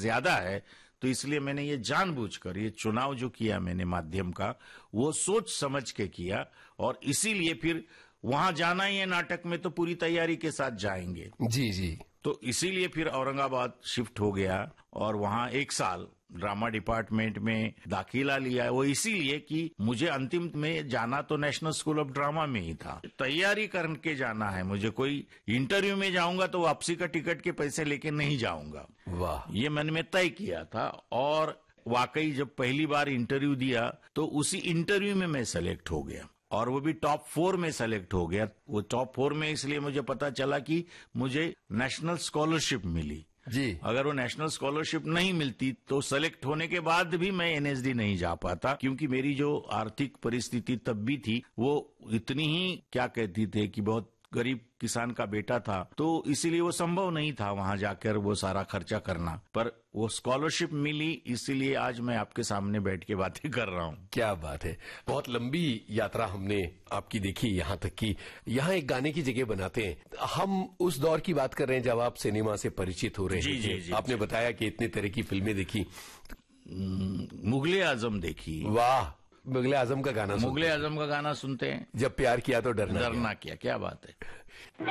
ज्यादा है, तो इसलिए मैंने ये जानबूझकर ये चुनाव जो किया मैंने माध्यम का, वो सोच समझ के किया। और इसीलिए फिर वहां जाना ही है नाटक में, तो पूरी तैयारी के साथ जाएंगे। जी जी। तो इसीलिए फिर औरंगाबाद शिफ्ट हो गया और वहां 1 साल ड्रामा डिपार्टमेंट में दाखिला लिया। वो इसीलिए कि मुझे अंतिम में जाना तो नेशनल स्कूल ऑफ ड्रामा में ही था, तैयारी करके जाना है मुझे। कोई इंटरव्यू में जाऊंगा तो वापसी का टिकट के पैसे लेके नहीं जाऊंगा। वाह, ये मन में तय किया था। और वाकई जब पहली बार इंटरव्यू दिया तो उसी इंटरव्यू में मैं सेलेक्ट हो गया, और वो भी टॉप 4 में सेलेक्ट हो गया। वो टॉप 4 में इसलिए मुझे पता चला कि मुझे नेशनल स्कॉलरशिप मिली जी। अगर वो नेशनल स्कॉलरशिप नहीं मिलती तो सेलेक्ट होने के बाद भी मैं एनएसडी नहीं जा पाता, क्योंकि मेरी जो आर्थिक परिस्थिति तब भी थी वो इतनी ही, क्या कहती थे कि बहुत गरीब किसान का बेटा था, तो इसीलिए वो संभव नहीं था वहां जाकर वो सारा खर्चा करना। पर वो स्कॉलरशिप मिली, इसीलिए आज मैं आपके सामने बैठ के बातें कर रहा हूँ। क्या बात है, बहुत लंबी यात्रा हमने आपकी देखी यहाँ तक कि यहाँ एक गाने की जगह बनाते हैं। हम उस दौर की बात कर रहे हैं जब आप सिनेमा से परिचित हो रहे हैं। जी, आपने बताया कि इतने तरह की फिल्में देखी। मुगले आजम देखी। वाह, मुगले आजम का गाना मुगले आजम का गाना सुनते हैं, जब प्यार किया तो डरना क्या बात है।